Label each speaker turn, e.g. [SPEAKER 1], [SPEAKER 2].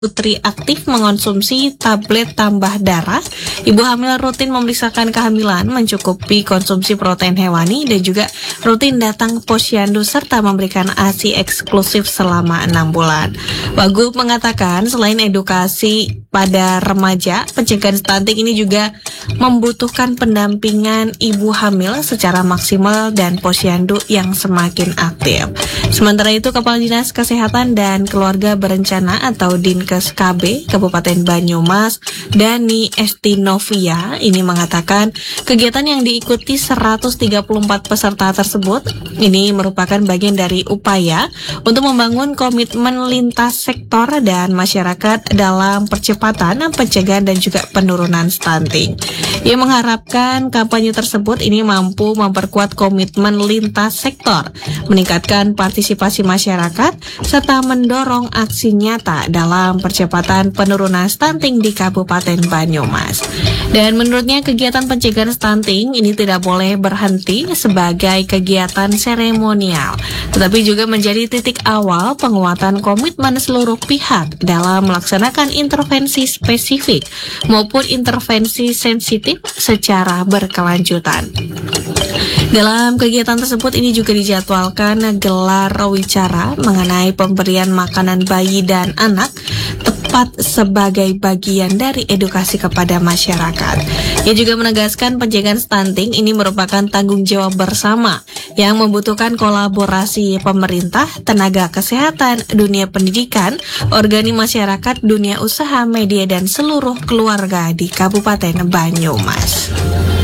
[SPEAKER 1] Putri aktif mengonsumsi tablet tambah darah. Ibu hamil rutin memeriksakan kehamilan, mencukupi konsumsi protein hewani, dan juga rutin datang posyandu serta memberikan ASI eksklusif selama 6 bulan. Wagub mengatakan selain edukasi pada remaja, pencegahan stunting ini juga membutuhkan pendampingan ibu hamil secara maksimal dan posyandu yang semakin aktif. Sementara itu, Kepala Dinas Kesehatan dan Keluarga Berencana atau Dinkes KB Kabupaten Banyumas, Dani Estinovia, ini mengatakan kegiatan yang diikuti 134 peserta tersebut ini merupakan bagian dari upaya untuk membangun komitmen lintas sektor dan masyarakat dalam percepatan pencegahan dan juga penurunan stunting. Ia mengharapkan kampanye tersebut ini mampu memperkuat komitmen lintas sektor, meningkatkan partisipasi masyarakat, serta mendorong aksi nyata dalam percepatan penurunan stunting di Kabupaten Banyumas. Dan menurutnya kegiatan pencegahan stunting ini tidak boleh berhenti sebagai kegiatan seremonial, tetapi juga menjadi titik awal penguatan komitmen seluruh pihak dalam melaksanakan intervensi spesifik maupun intervensi sensitif secara berkelanjutan. Dalam kegiatan tersebut ini juga dijadwalkan gelar wicara mengenai pemberian makanan bayi dan anak tepat sebagai bagian dari edukasi kepada masyarakat. Ia juga menegaskan pencegahan stunting ini merupakan tanggung jawab bersama yang membutuhkan kolaborasi pemerintah, tenaga kesehatan, dunia pendidikan, organisasi masyarakat, dunia usaha, media, dan seluruh keluarga di Kabupaten Banyumas.